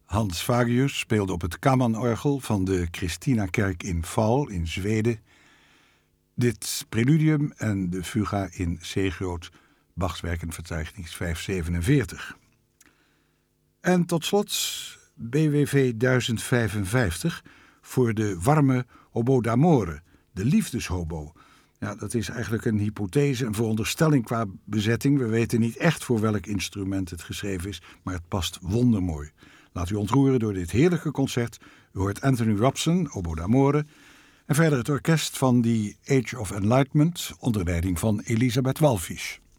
Hans Fagius speelde op het Kammerorgel van de Christinakerk in Faul in Zweden dit preludium en de fuga in C-groot, Bachs werkenverzeichnis 547. En tot slot BWV 1055 voor de warme hobo d'amore, de liefdeshobo. Ja, dat is eigenlijk een hypothese, een veronderstelling qua bezetting. We weten niet echt voor welk instrument het geschreven is, maar het past wondermooi. Laat u ontroeren door dit heerlijke concert. U hoort Anthony Robson, hobo d'amore, en verder het orkest van The Age of Enlightenment onder leiding van Elisabeth Wallfisch.